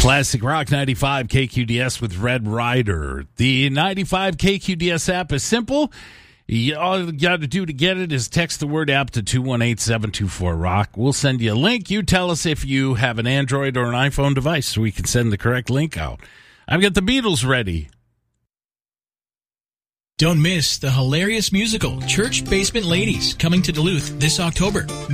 Classic Rock 95 KQDS with Red Rider. The 95 KQDS app is simple. All you got to do to get it is text the word app to 218-724-ROCK. We'll send you a link. You tell us if you have an Android or an iPhone device so we can send the correct link out. I've got the Beatles ready. Don't miss the hilarious musical Church Basement Ladies coming to Duluth this October.